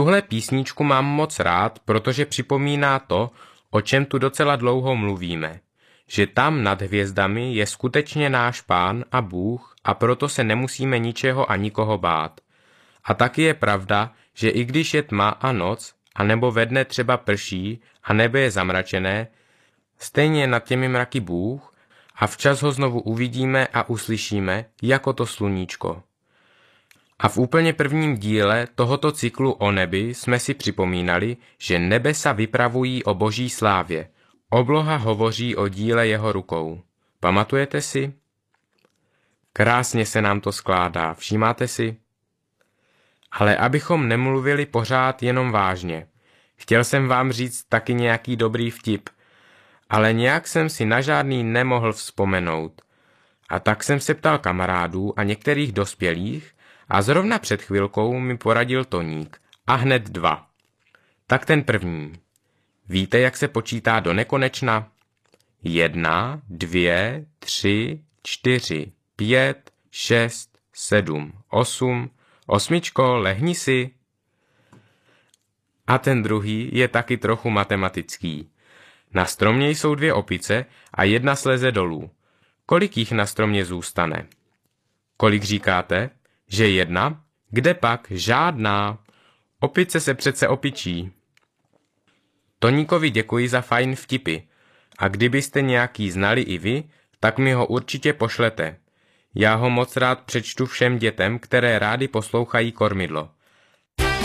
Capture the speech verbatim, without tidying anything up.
tuhle písničku mám moc rád, protože připomíná to, o čem tu docela dlouho mluvíme. Že tam nad hvězdami je skutečně náš Pán a Bůh a proto se nemusíme ničeho a nikoho bát. A taky je pravda, že i když je tma a noc, anebo ve dne třeba prší a nebe je zamračené, stejně nad těmi mraky Bůh a včas ho znovu uvidíme a uslyšíme, jako to sluníčko. A v úplně prvním díle tohoto cyklu o nebi jsme si připomínali, že nebesa vypravují o boží slávě. Obloha hovoří o díle jeho rukou. Pamatujete si? Krásně se nám to skládá, všímáte si? Ale abychom nemluvili pořád jenom vážně. Chtěl jsem vám říct taky nějaký dobrý vtip, ale nějak jsem si na žádný nemohl vzpomenout. A tak jsem se ptal kamarádů a některých dospělých a zrovna před chvilkou mi poradil Toník. A hned dva. Tak ten první. Víte, jak se počítá do nekonečna? Jedna, dvě, tři, čtyři, pět, šest, sedm, osm. Osmičko, lehni si. A ten druhý je taky trochu matematický. Na stromě jsou dvě opice a jedna sleze dolů. Kolik jich na stromě zůstane? Kolik říkáte? Že jedna? Kde pak? Žádná. Opice se přece opičí. Toníkovi děkuji za fajn vtipy. A kdybyste nějaký znali i vy, tak mi ho určitě pošlete. Já ho moc rád přečtu všem dětem, které rády poslouchají Kormidlo.